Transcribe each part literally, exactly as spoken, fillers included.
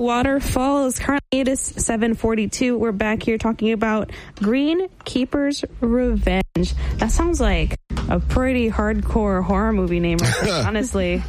waterfall is currently it is seven forty-two. We're back here talking about Greenkeeper's Revenge. That sounds like a pretty hardcore horror movie name, right there, honestly.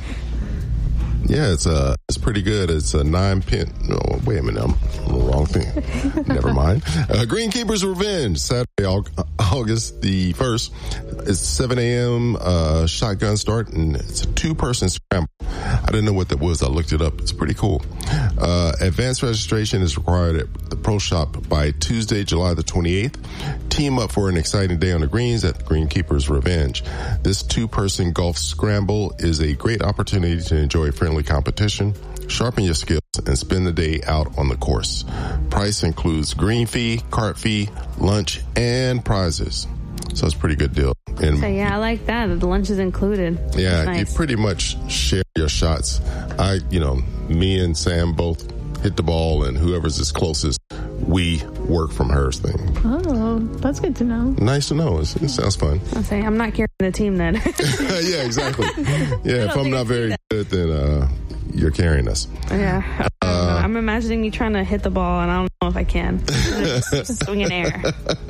Yeah, it's uh, it's pretty good. It's a nine pin. No, wait a minute, I'm on the wrong thing. Never mind. Uh, Greenkeeper's Revenge, Saturday, August the first. It's seven a.m. Uh, shotgun start, and it's a two-person scramble. I didn't know what that was. I looked it up. It's pretty cool. Uh, advanced registration is required at the Pro Shop by Tuesday, July the twenty-eighth. Team up for an exciting day on the greens at Greenkeeper's Revenge. This two-person golf scramble is a great opportunity to enjoy friendly competition, sharpen your skills, and spend the day out on the course. Price includes green fee, cart fee, lunch, and prizes. So it's a pretty good deal. And so yeah, I like that. The lunch is included. Yeah, nice. You pretty much share your shots. I, you know, me and Sam both hit the ball, and whoever's is closest, we work from hers thing. Oh, that's good to know. Nice to know. It's, it sounds fun. I'll say I'm not carrying the team then. Yeah, exactly. Yeah, if I'm not very good, then uh, you're carrying us. Yeah. Uh, I'm imagining me trying to hit the ball, and I don't know if I can. Just swing in air.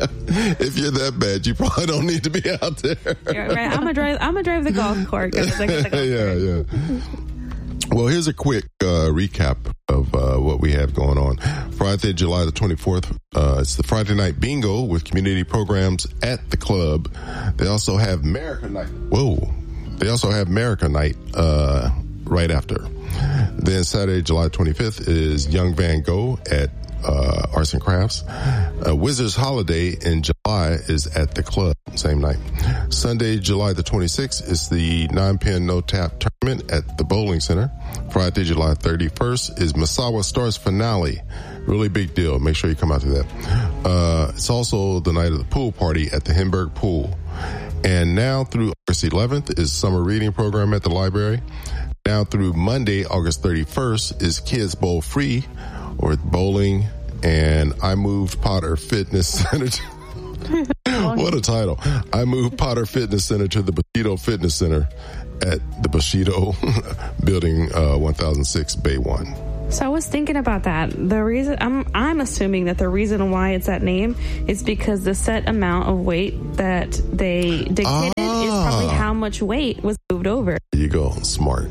If you're that bad, you probably don't need to be out there. You're right. I'm gonna drive. I'm gonna drive the golf court. Guys. Like, like, yeah, yeah. Well, here's a quick uh, recap of uh, what we have going on. Friday, July the twenty-fourth, uh, it's the Friday Night Bingo with community programs at the club. They also have America Night. Whoa. They also have America Night uh, right after. Then Saturday, July twenty-fifth is Young Van Gogh at uh, Arts and Crafts. Uh, Wizards Holiday in July is at the club, same night. Sunday, July the twenty-sixth is the nine pin no tap tournament at the Bowling Center. Friday, July thirty-first is Misawa Stars finale. Really big deal. Make sure you come out to that. Uh, it's also the night of the pool party at the Hinberg Pool. And now through August eleventh is summer reading program at the library. Now through Monday, August thirty-first is Kids Bowl Free or bowling, and I moved Potter Fitness Center. To, what a title. I moved Potter Fitness Center to the Bushido Fitness Center at the Bushido building uh, one thousand six Bay one. So I was thinking about that. The reason I'm I'm assuming that the reason why it's that name is because the set amount of weight that they dictated ah. is probably how much weight was moved over. There you go. Smart.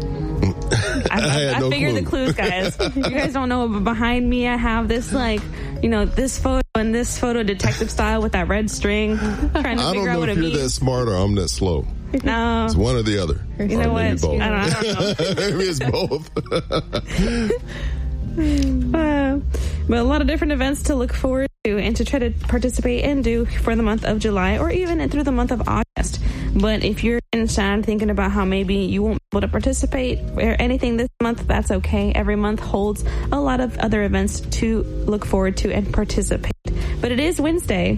I, I, I, I no figured clue. the clues, guys. You guys don't know, but behind me I have this, like, you know, this photo and this photo detective style with that red string. Trying to I figure don't out know what if it you're means. that smart or I'm that slow. No. It's one or the other. You know what? I don't, I don't know. Maybe it's both. uh, but a lot of different events to look forward to and to try to participate and do for the month of July or even through the month of August. But if you're inside thinking about how maybe you won't be able to participate or anything this month, that's okay. Every month holds a lot of other events to look forward to and participate. But it is Wednesday.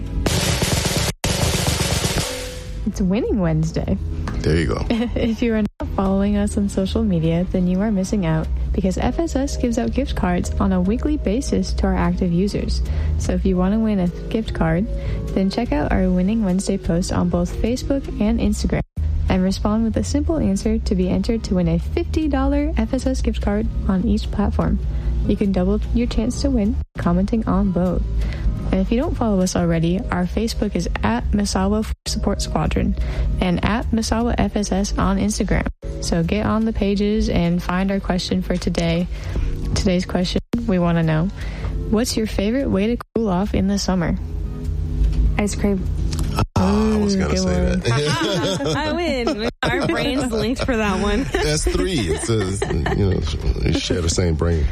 It's Winning Wednesday. There you go. If you are not following us on social media, then you are missing out because F S S gives out gift cards on a weekly basis to our active users. So if you want to win a gift card, then check out our Winning Wednesday post on both Facebook and Instagram and respond with a simple answer to be entered to win a fifty dollars F S S gift card on each platform. You can double your chance to win commenting on both. And if you don't follow us already, our Facebook is at Misawa Support Squadron and at Misawa F S S on Instagram. So get on the pages and find our question for today. Today's question, we want to know, what's your favorite way to cool off in the summer? Ice cream. Oh, I was going to say one. that. I win. Our brains linked for that one. That's three. It says, you know, you share the same brain.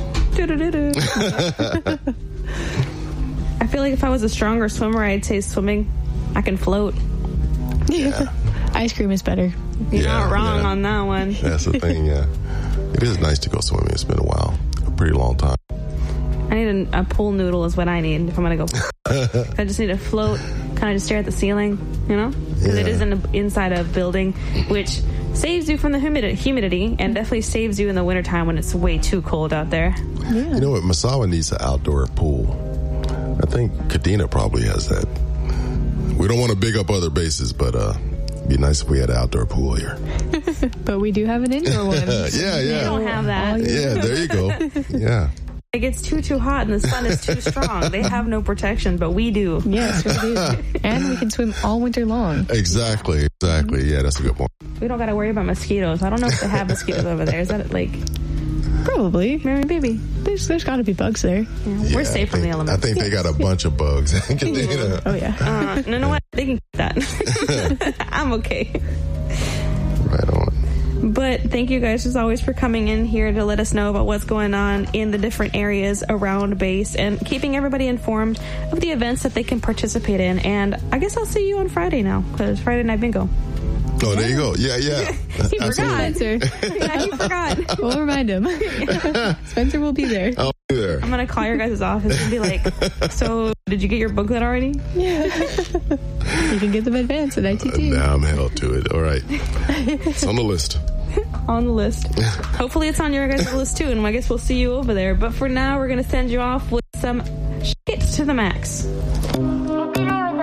I feel like if I was a stronger swimmer, I'd say swimming. I can float. Yeah. Ice cream is better. You're yeah, not wrong yeah. on that one. That's the thing, yeah. It is nice to go swimming. It's been a while. A pretty long time. I need a, a pool noodle is what I need if I'm going to go. I just need to float, kind of just stare at the ceiling, you know? Because yeah. it is in a, inside a building, which saves you from the humidity, humidity and definitely saves you in the wintertime when it's way too cold out there. Yeah. You know what? Misawa needs an outdoor pool. I think Kadena probably has that. We don't want to big up other bases, but uh, It'd be nice if we had an outdoor pool here. But we do have an indoor one. yeah, yeah. They don't have that. Yeah, there you go. Yeah. It gets too, too hot and the sun is too strong. They have no protection, but we do. Yes, we do. And we can swim all winter long. Exactly, exactly. Yeah, that's a good point. We don't got to worry about mosquitoes. I don't know if they have mosquitoes over there. Is that like... Probably. Maybe, maybe. There's, there's got to be bugs there. Yeah, Yeah, we're safe I from the think- elements. I think they got a bunch of bugs. Oh, yeah. Uh, you know what? They can keep that. I'm okay. Right on. But thank you guys as always for coming in here to let us know about what's going on in the different areas around base and keeping everybody informed of the events that they can participate in. And I guess I'll see you on Friday now because Friday Night Bingo. Oh, there you go. Yeah, yeah. He forgot. Spencer. Yeah, he forgot. We'll remind him. Spencer will be there. I'll be there. I'm going to call your guys' office and be like, so did you get your booklet already? Yeah. You can get them advanced at I T T. Now I'm held to it. All right. It's on the list. On the list. Hopefully it's on your guys' list too, and I guess we'll see you over there. But for now, we're going to send you off with some shit to the max.